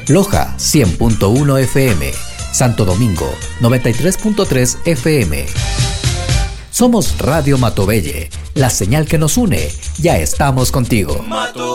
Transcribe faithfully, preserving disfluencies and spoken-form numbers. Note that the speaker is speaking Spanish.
Loja cien punto uno F M, Santo Domingo noventa y tres punto tres F M. Somos Radio Matobelle, la señal que nos une. Ya estamos contigo. Mato.